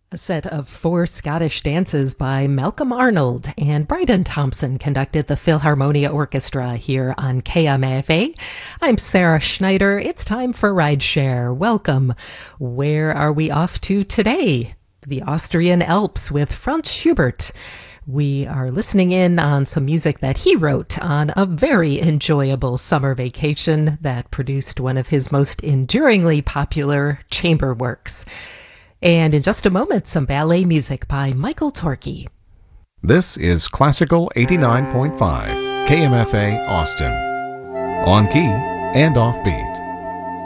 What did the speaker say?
A set of four Scottish dances by Malcolm Arnold and Bryden Thompson conducted the Philharmonia Orchestra here on KMFA. I'm Sarah Schneider. It's time for Rideshare. Welcome. Where are we off to today? The Austrian Alps with Franz Schubert. We are listening in on some music that he wrote on a very enjoyable summer vacation that produced one of his most enduringly popular chamber works. And in just a moment, some ballet music by Michael Torkey. This is Classical 89.5, KMFA Austin. On key and off beat.